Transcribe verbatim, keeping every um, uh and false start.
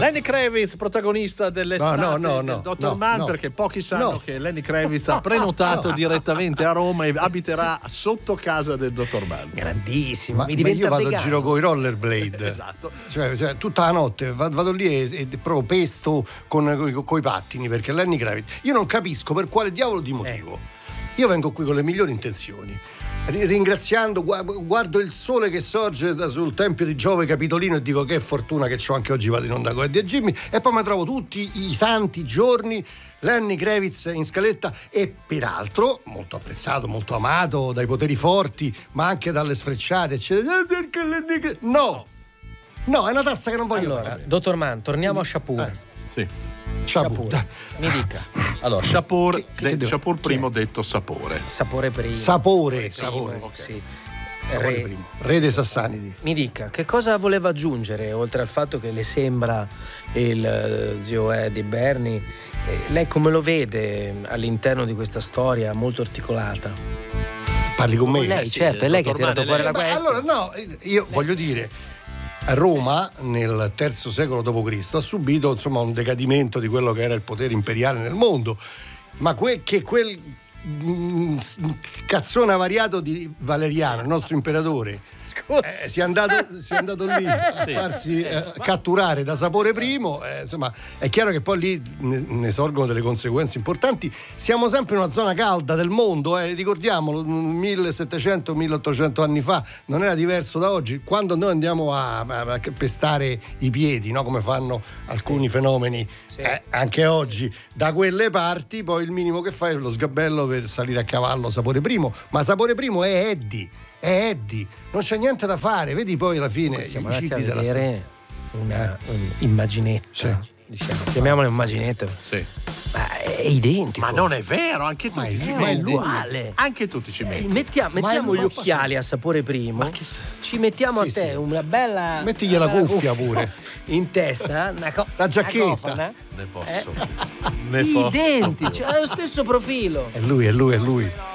Lenny Kravitz, protagonista dell'estate No, no, no, del no, Dottor no, Mann, no. perché pochi sanno No. che Lenny Kravitz ha prenotato direttamente a Roma e abiterà sotto casa del Dottor Mann. Grandissimo, Ma, mi ma diventa io vado vegano. a giro con i rollerblade. Esatto. Cioè, cioè, tutta la notte vado, vado lì e, e proprio pesto con i pattini, perché Lenny Kravitz, io non capisco per quale diavolo di motivo. Eh. Io vengo qui con le migliori intenzioni, ringraziando, guardo il sole che sorge sul tempio di Giove Capitolino e dico che fortuna che c'ho, anche oggi vado in onda con Eddie e Jimmy, e poi mi trovo tutti i santi giorni Lenny Kravitz in scaletta, e peraltro molto apprezzato, molto amato dai poteri forti, ma anche dalle sfrecciate, eccetera. No, no, è una tassa che non voglio. Allora, Dottor Mann, torniamo a Shapur. Eh. Sì. Shapur, mi dica. Allora, Shapur, Che- che de- devo- Shapur primo chi è? detto sapore. Sapore primo. Sapore, Primo, sapore. sì. Sapore Re- primo. Re dei Sassanidi. Mi dica, che cosa voleva aggiungere, oltre al fatto che le sembra il eh, zio Eddie Bernie? Eh, lei come lo vede all'interno di questa storia molto articolata? Parli con me? Lei, sì, certo, è lei che ha Dottor tirato Mann, fuori la Ma questione. allora no, io voglio dire, Roma nel terzo secolo dopo Cristo ha subito, insomma, un decadimento di quello che era il potere imperiale nel mondo, ma que- che quel mm, cazzone avariato di Valeriano, il nostro imperatore, eh, si è andato, si è andato lì a farsi eh, catturare da Sapore primo, eh, insomma è chiaro che poi lì ne, ne sorgono delle conseguenze importanti. Siamo sempre in una zona calda del mondo, eh, ricordiamolo, millesettecento milleottocento anni fa non era diverso da oggi, quando noi andiamo a, a, a pestare i piedi, no? Come fanno alcuni fenomeni, Sì. eh, anche oggi da quelle parti, poi il minimo che fai è lo sgabello per salire a cavallo Sapore primo, ma Sapore primo è Eddie, è Eddie, non c'è niente da fare, vedi poi alla fine Siamo i andati a cibi della vedere una un'immaginetta, Sì. diciamo, chiamiamola immaginetta, Sì. ma è identico. Ma non è vero, anche tu Ma ti è ci ma è metti. lui. uguale. Anche tu ti ci Eh, metti. Mettiamo, Ma mettiamo è- gli ma- occhiali a Sapore primo, Ma che sa- ci mettiamo Sì, a te sì. una bella Mettigli una la bella cuffia pure. in testa, una co- La giacchetta. una cofana, Ne posso. eh, Ne posso. identici, ha lo stesso profilo. È lui, è lui, è lui.